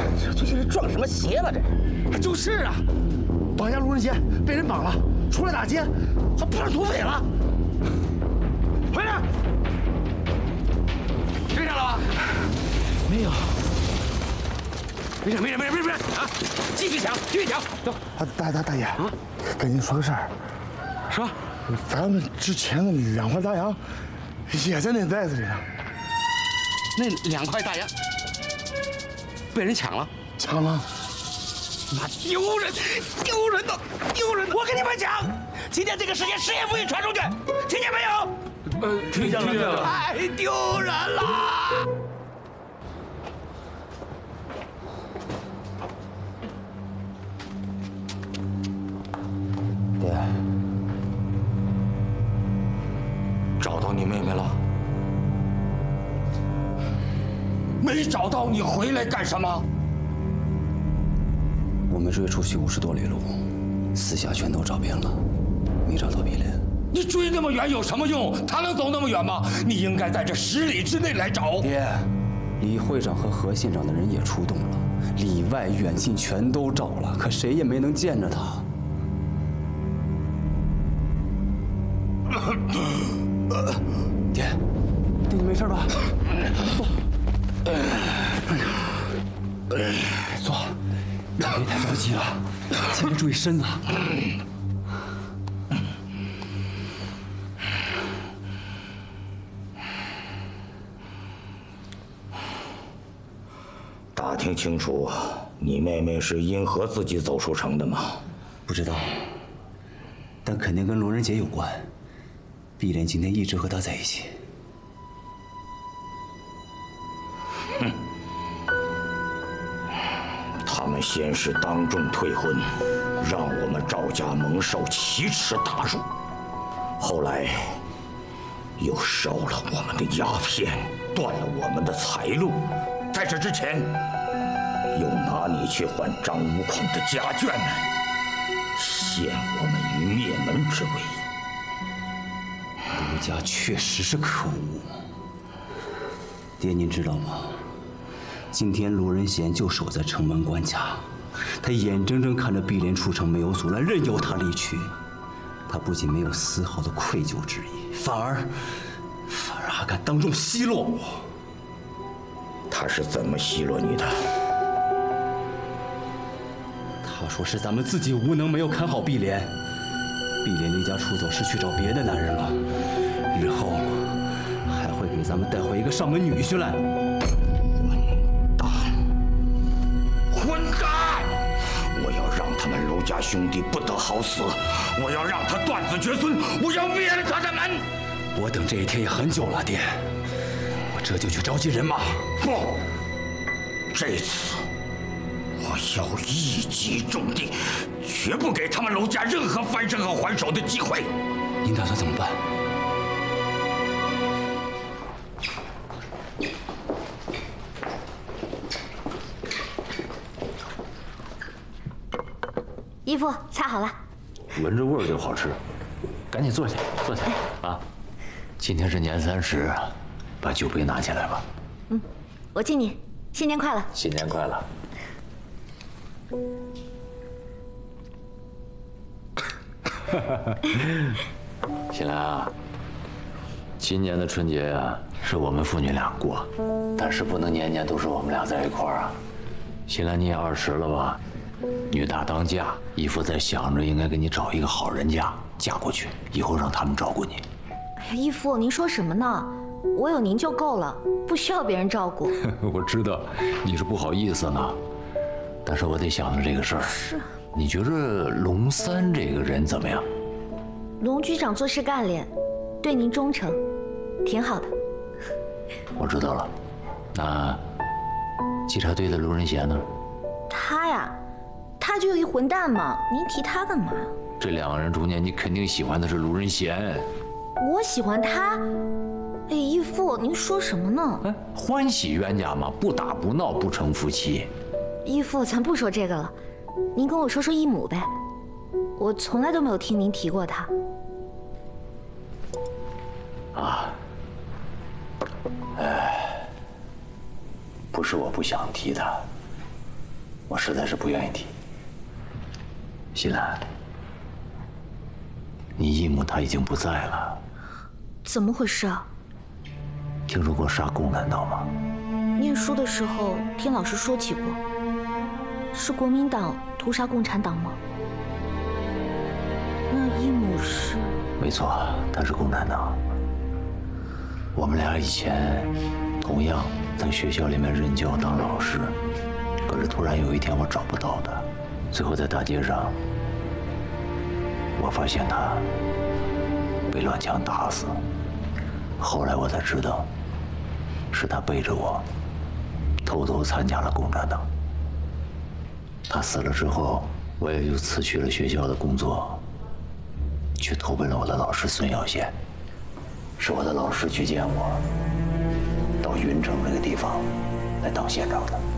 这最近是撞什么邪了？这是？就是啊，绑架路人邪被人绑了，出来大街，还碰上土匪了。回来，追上了吗？没有。没事啊！继续抢，走。大爷，跟您说个事儿。说，咱们之前的2块大洋也在那袋子里呢。那2块大洋被人抢了？抢了！妈丢人的！我跟你们讲，今天这个事情谁也不许传出去，听见没有？听见了。太丢人了！ 爹，找到你妹妹了？没找到，你回来干什么？ 我们追出去50多里路，四下全都找遍了，没找到碧莲。 你追那么远有什么用？他能走那么远吗？你应该在这10里之内来找。 爹，李会长和何县长的人也出动了，里外远近全都找了，可谁也没能见着他。爹，你没事吧？坐。坐，别太着急了，千万注意身子。 打听清楚，你妹妹是因何自己走出城的吗？ 不知道，但肯定跟罗仁杰有关。碧莲今天一直和他在一起。 哼，他们先是当众退婚，让我们赵家蒙受奇耻大辱，后来又烧了我们的鸦片，断了我们的财路。在这之前，又拿你去换张无孔的家眷们，陷我们于灭门之危。 卢家确实是可恶。爹，您知道吗？今天卢仁贤就守在城门关卡，他眼睁睁看着碧莲出城没有阻拦，任由他离去。他不仅没有丝毫的愧疚之意，反而还敢当众奚落我。 他是怎么奚落你的？ 他说是咱们自己无能，没有看好碧莲。碧莲离家出走是去找别的男人了，日后还会给咱们带回一个上门女婿来。 混蛋！我要让他们卢家兄弟不得好死，我要让他断子绝孙，我要灭了他的门。 我等这一天也很久了，爹。我这就去召集人马。 不，这次我要一击中的，绝不给他们卢家任何翻身和还手的机会。 您打算怎么办？ 衣服擦好了， 闻着味儿就好吃，赶紧坐下，坐下啊！今天是年30，把酒杯拿起来吧。 我敬你，新年快乐！ 新年快乐！新兰啊，今年的春节啊，是我们父女俩过，但是不能年年都是我们俩在一块儿啊。新兰你也20了吧？女大当嫁，姨父在想着应该给你找一个好人家嫁过去，以后让他们照顾你。 哎呀，义父，您说什么呢？我有您就够了，不需要别人照顾。 我知道你是不好意思呢，但是我得想着这个事儿。 是。 你觉着龙三这个人怎么样？ 龙局长做事干练，对您忠诚，挺好的。 我知道了。那稽查队的卢仁贤呢？ 他呀，他就一混蛋嘛，您提他干嘛？ 这2个人中间，你肯定喜欢的是卢仁贤。 我喜欢他。哎，义父，您说什么呢？ 哎，欢喜冤家嘛，不打不闹不成夫妻。 义父，咱不说这个了，您跟我说说义母呗。我从来都没有听您提过他。 啊，不是我不想提他， 我实在是不愿意提。西兰，你义母她已经不在了。 怎么回事啊？ 听说过杀共产党吗？ 念书的时候听老师说起过。是国民党屠杀共产党吗？那义母是？ 没错，她是共产党。我们俩以前同样在学校里面任教当老师，可是突然有一天我找不到她，最后在大街上，我发现她被乱枪打死。后来我才知道，是她背着我，偷偷参加了共产党。她死了之后，我也就辞去了学校的工作，去投奔了我的老师孙耀宪。是我的老师去见我，到云城那个地方来当县长的。